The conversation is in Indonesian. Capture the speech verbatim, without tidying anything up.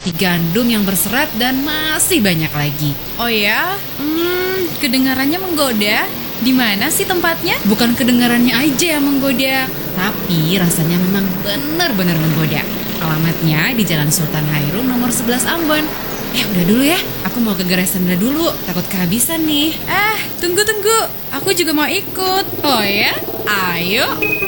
roti gandum yang berserat, dan masih banyak lagi. Oh ya? Hmm, kedengarannya menggoda. Di mana sih tempatnya? Bukan kedengarannya aja yang menggoda, tapi rasanya memang benar-benar menggoda. Alamatnya di Jalan Sultan Hairun nomor sebelas Ambon. Eh udah dulu ya, aku mau ke Gerai Sandra dulu, takut kehabisan nih. Eh, tunggu-tunggu, aku juga mau ikut. Oh ya? Ayo.